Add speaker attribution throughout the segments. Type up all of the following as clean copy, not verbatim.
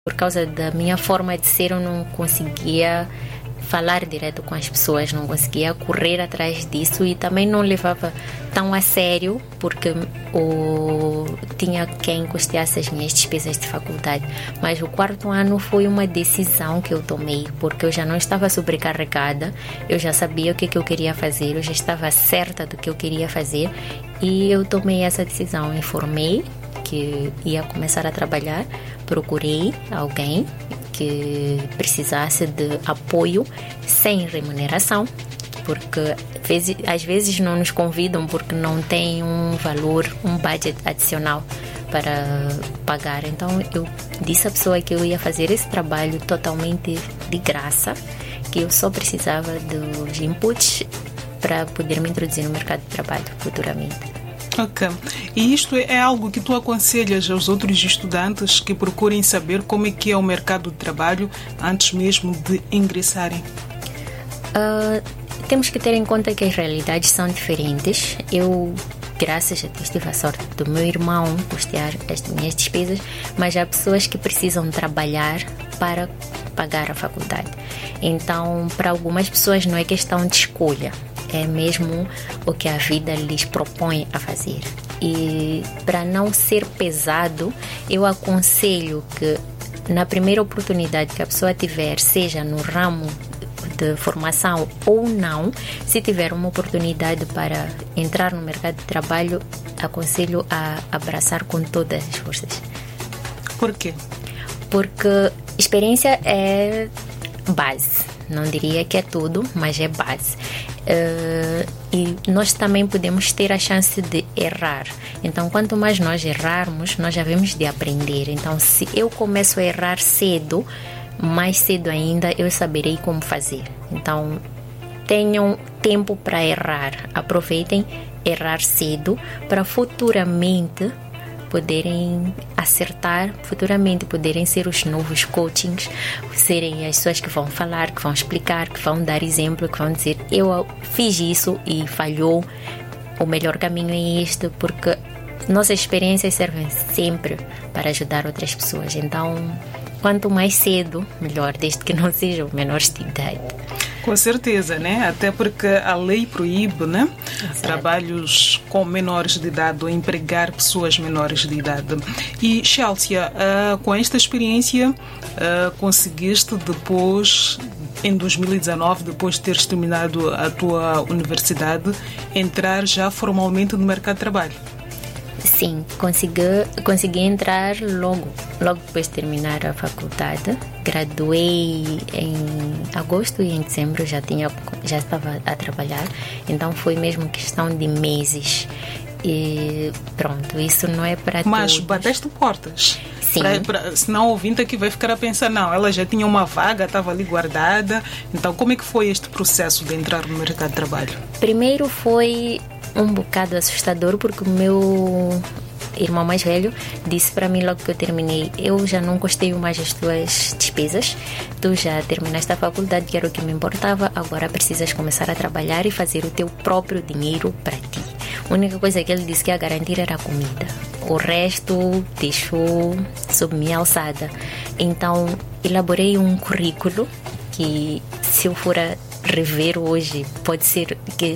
Speaker 1: Por causa da minha forma de ser, eu não conseguia falar direto com as pessoas, não conseguia correr atrás disso e também não levava tão a sério porque tinha quem custeasse as minhas despesas de faculdade. Mas o 4º ano foi uma decisão que eu tomei, porque eu já não estava sobrecarregada, eu já sabia o que eu queria fazer, eu já estava certa do que eu queria fazer e eu tomei essa decisão, informei que ia começar a trabalhar, procurei alguém que precisasse de apoio sem remuneração, porque às vezes não nos convidam porque não tem um valor, um budget adicional para pagar. Então eu disse à pessoa que eu ia fazer esse trabalho totalmente de graça, que eu só precisava dos inputs para poder me introduzir no mercado de trabalho futuramente.
Speaker 2: Ok. E isto é algo que tu aconselhas aos outros estudantes que procurem saber como é que é o mercado de trabalho antes mesmo de ingressarem?
Speaker 1: Temos que ter em conta que as realidades são diferentes. Eu, graças a Deus, tive a sorte do meu irmão custear as minhas despesas, mas há pessoas que precisam trabalhar para pagar a faculdade. Então, para algumas pessoas não é questão de escolha, é mesmo o que a vida lhes propõe a fazer. E para não ser pesado, eu aconselho que na primeira oportunidade que a pessoa tiver, seja no ramo de formação ou não, se tiver uma oportunidade para entrar no mercado de trabalho, aconselho a abraçar com todas as forças.
Speaker 2: Por quê?
Speaker 1: Porque experiência é base. Não diria que é tudo, mas é base. E nós também podemos ter a chance de errar. Então, quanto mais nós errarmos, nós já vemos de aprender. Então, se eu começo a errar cedo, mais cedo ainda eu saberei como fazer. Então, tenham tempo para errar. Aproveitem errar cedo para futuramente poderem acertar, futuramente poderem ser os novos coachings, serem as pessoas que vão falar, que vão explicar, que vão dar exemplo, que vão dizer eu fiz isso e falhou, o melhor caminho é este, porque nossas experiências servem sempre para ajudar outras pessoas. Então, quanto mais cedo, melhor, desde que não sejam menores de idade.
Speaker 2: Com certeza, né? Até porque a lei proíbe, né?
Speaker 1: Exato.
Speaker 2: Trabalhos com menores de idade ou empregar pessoas menores de idade. E, Chelsea, com esta experiência, conseguiste depois, em 2019, depois de teres terminado a tua universidade, entrar já formalmente no mercado de trabalho?
Speaker 1: Sim, consegui entrar logo depois de terminar a faculdade. Graduei em agosto e em dezembro já estava a trabalhar. Então foi mesmo questão de meses. E pronto, isso não é para todos.
Speaker 2: Mas bateste portas?
Speaker 1: Sim.
Speaker 2: Senão o ouvinte aqui vai ficar a pensar, não, ela já tinha uma vaga, estava ali guardada. Então como é que foi este processo de entrar no mercado de trabalho?
Speaker 1: Primeiro foi um bocado assustador, porque o meu irmão mais velho disse para mim logo que eu terminei: eu já não gostei mais das tuas despesas, tu já terminaste a faculdade, que era o que me importava, agora precisas começar a trabalhar e fazer o teu próprio dinheiro para ti. A única coisa que ele disse que ia garantir era a comida, o resto deixou sob minha alçada. Então elaborei um currículo que, se eu for rever hoje, pode ser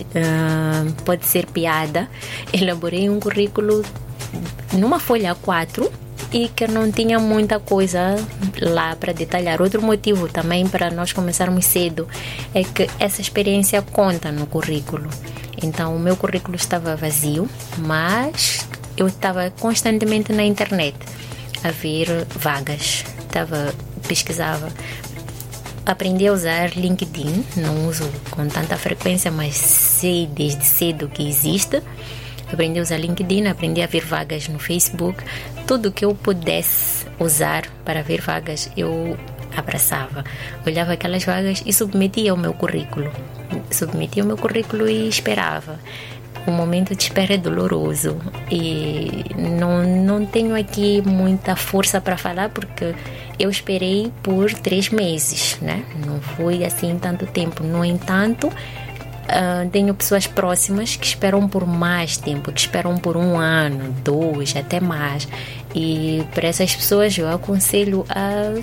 Speaker 1: piada. Elaborei um currículo numa folha A4 e que não tinha muita coisa lá para detalhar. Outro motivo também para nós começarmos cedo é que essa experiência conta no currículo. Então o meu currículo estava vazio, mas eu estava constantemente na internet a ver vagas, pesquisava. Aprendi a usar LinkedIn, não uso com tanta frequência, mas sei desde cedo que existe. Aprendi a usar LinkedIn, aprendi a ver vagas no Facebook. Tudo que eu pudesse usar para ver vagas, eu abraçava. Olhava aquelas vagas e submetia o meu currículo. E esperava. O momento de espera é doloroso e não tenho aqui muita força para falar, porque eu esperei por 3 meses, né? Não foi assim tanto tempo. No entanto, tenho pessoas próximas que esperam por mais tempo, que esperam por 1 ano, 2, até mais. E para essas pessoas eu aconselho a